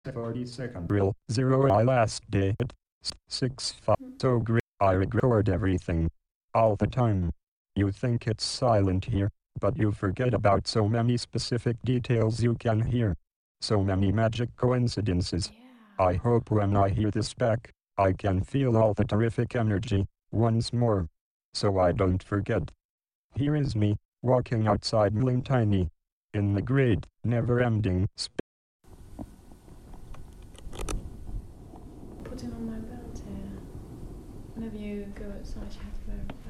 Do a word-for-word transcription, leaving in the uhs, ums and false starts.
forty-second real zero I last day at six five. So great. I record everything all the time. You think it's silent here, but you forget about so many specific details you can hear. So many magic coincidences. Yeah. I hope when I hear this back, I can feel all the terrific energy once more, so I don't forget. Here is me, walking outside Mling Tiny, in the great, never-ending space. Putting on my belt here. Whenever you go outside, you have to wear